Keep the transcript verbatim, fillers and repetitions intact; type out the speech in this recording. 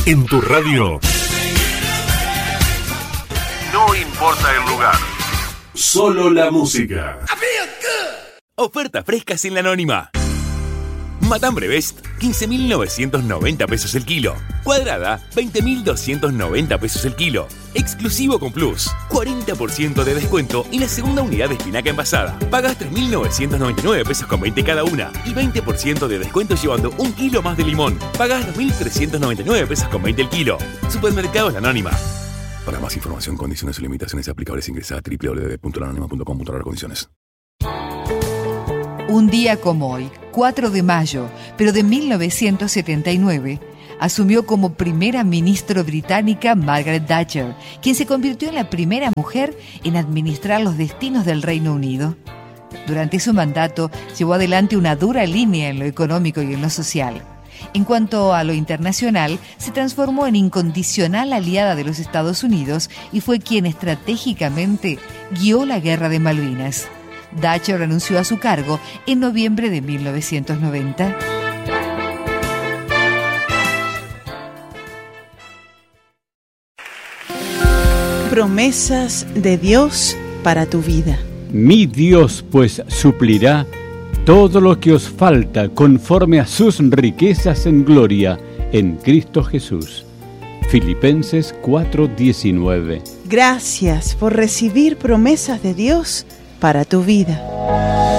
En tu radio. No importa el lugar. Solo la música. Ofertas frescas en la Anónima. Matambre Best, quince mil novecientos noventa pesos el kilo. Cuadrada, veinte mil doscientos noventa pesos el kilo. Exclusivo con Plus, cuarenta por ciento de descuento y la segunda unidad de espinaca envasada. Pagas tres mil novecientos noventa y nueve pesos con veinte cada una y veinte por ciento de descuento llevando un kilo más de limón. Pagas dos mil trescientos noventa y nueve pesos con veinte el kilo. Supermercados La Anónima. Para más información, condiciones y limitaciones aplicables, ingresa a doble u doble u doble u punto la anónima punto com punto a r condiciones. Un día como hoy, cuatro de mayo, pero de mil novecientos setenta y nueve, asumió como primera ministra británica Margaret Thatcher, quien se convirtió en la primera mujer en administrar los destinos del Reino Unido. Durante su mandato, llevó adelante una dura línea en lo económico y en lo social. En cuanto a lo internacional, se transformó en incondicional aliada de los Estados Unidos y fue quien estratégicamente guió la Guerra de Malvinas. Thatcher renunció a su cargo en noviembre de mil novecientos noventa. Promesas de Dios para tu vida. Mi Dios pues suplirá todo lo que os falta conforme a sus riquezas en gloria en Cristo Jesús. Filipenses cuatro diecinueve. Gracias por recibir promesas de Dios para tu vida.